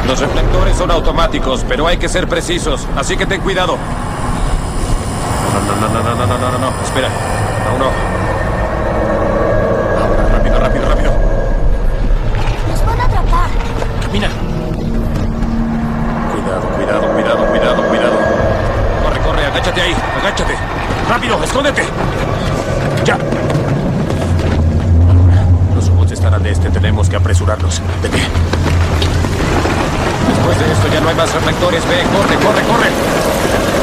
Los reflectores son automáticos, pero hay que ser precisos, así que ten cuidado. No. Espera. Aún no. Ahora, rápido. Nos van a atrapar. Camina. Cuidado. Corre, agáchate ahí, agáchate. Rápido, escóndete. Ya. Los robots están al este, tenemos que apresurarnos. Vete. Después de esto ya no hay más reflectores. Ve, corre.